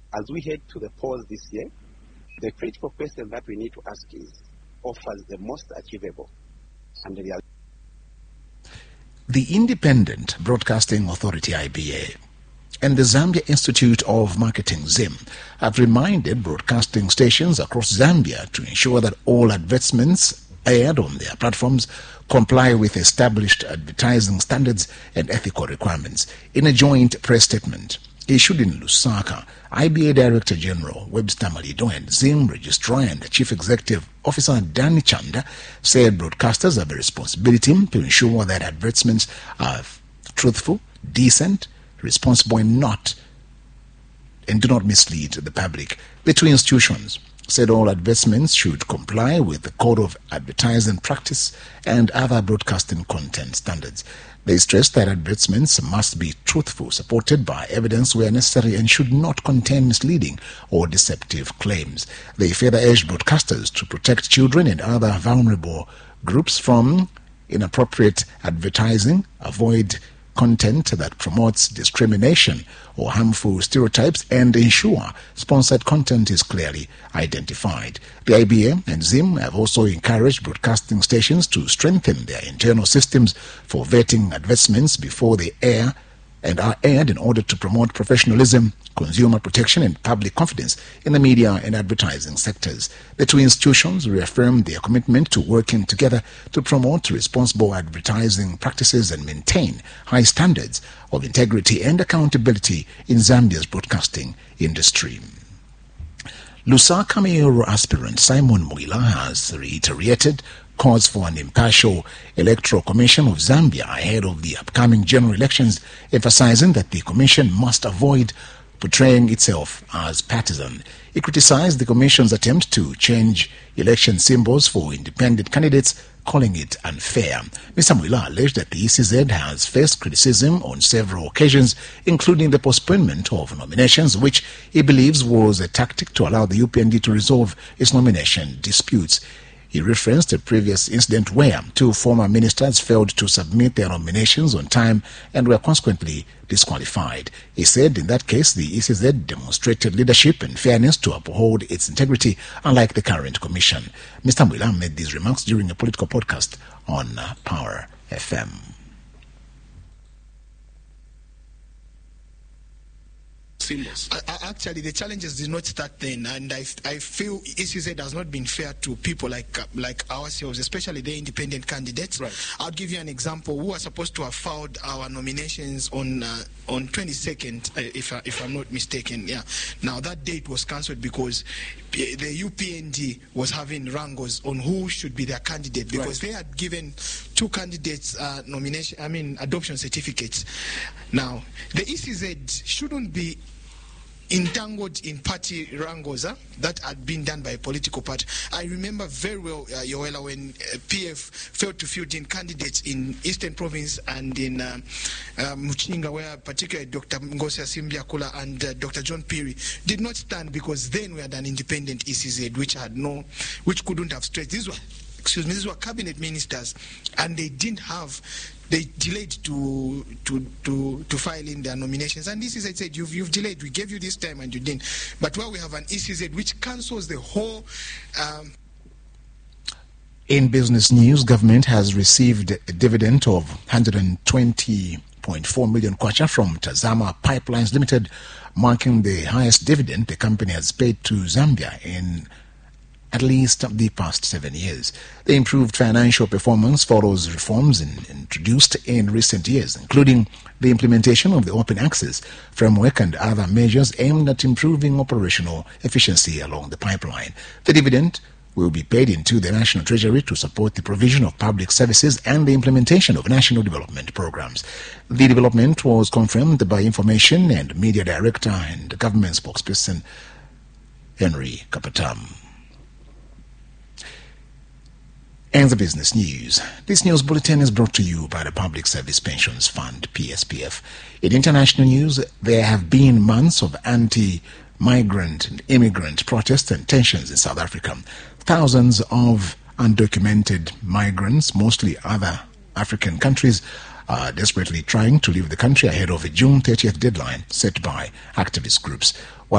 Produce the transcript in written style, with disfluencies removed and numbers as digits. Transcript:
as we head to the polls this year, the critical question that we need to ask is, offers the most achievable and realistic. The Independent Broadcasting Authority, IBA, and the Zambia Institute of Marketing, ZIM, have reminded broadcasting stations across Zambia to ensure that all advertisements aired on their platforms comply with established advertising standards and ethical requirements. In a joint press statement issued in Lusaka, IBA Director General Webster Malido and ZIM Registrar and Chief Executive Officer Danny Chanda said broadcasters have a responsibility to ensure that advertisements are truthful, decent, responsible, and do not mislead the public. The two institutions said all advertisements should comply with the Code of Advertising Practice and other broadcasting content standards. They stressed that advertisements must be truthful, supported by evidence where necessary, and should not contain misleading or deceptive claims. They further urged broadcasters to protect children and other vulnerable groups from inappropriate advertising, avoid content that promotes discrimination or harmful stereotypes, and ensure sponsored content is clearly identified. The IBA and ZIM have also encouraged broadcasting stations to strengthen their internal systems for vetting advertisements before they air and are aired in order to promote professionalism, consumer protection, and public confidence in the media and advertising sectors. The two institutions reaffirmed their commitment to working together to promote responsible advertising practices and maintain high standards of integrity and accountability in Zambia's broadcasting industry. Lusaka mayoral aspirant Simon Mwila has reiterated calls for an impartial electoral commission of Zambia ahead of the upcoming general elections, emphasizing that the commission must avoid portraying itself as partisan. He criticized the commission's attempt to change election symbols for independent candidates, calling it unfair. Mr. Mwila alleged that the ECZ has faced criticism on several occasions, including the postponement of nominations, which he believes was a tactic to allow the UPND to resolve its nomination disputes. He referenced a previous incident where two former ministers failed to submit their nominations on time and were consequently disqualified. He said in that case, the ECZ demonstrated leadership and fairness to uphold its integrity, unlike the current commission. Mr. Mwila made these remarks during a political podcast on Power FM. Actually, the challenges did not start then, and I feel ECZ has not been fair to people like ourselves, especially the independent candidates. Right. I'll give you an example. We were supposed to have filed our nominations on 22nd, if I'm not mistaken. Yeah. Now that date was cancelled because the UPND was having wrangles on who should be their candidate, because they had given two candidates adoption certificates. Now the ECZ shouldn't be entangled in party wrangles that had been done by a political party. I remember very well, Yoela, when PF failed to field in candidates in Eastern Province and in Muchinga, where particularly Dr. Ngosia Simbiakula and Dr. John Perry did not stand, because then we had an independent ECZ which couldn't have stretched. These were cabinet ministers, and they delayed to file in their nominations. And ECZ said, you've delayed, we gave you this time and you didn't. But while we have an ECZ which cancels the whole... In business news, government has received a dividend of 120.4 million kwacha from Tazama Pipelines Limited, marking the highest dividend the company has paid to Zambia in at least the past 7 years. The improved financial performance follows reforms introduced in recent years, including the implementation of the open access framework and other measures aimed at improving operational efficiency along the pipeline. The dividend will be paid into the National Treasury to support the provision of public services and the implementation of national development programs. The development was confirmed by Information and Media Director and Government Spokesperson Henry Kapatam. And the business news. This news bulletin is brought to you by the Public Service Pensions Fund, PSPF. In international news, there have been months of anti-migrant and immigrant protests and tensions in South Africa. Thousands of undocumented migrants, mostly other African countries, are desperately trying to leave the country ahead of a June 30th deadline set by activist groups.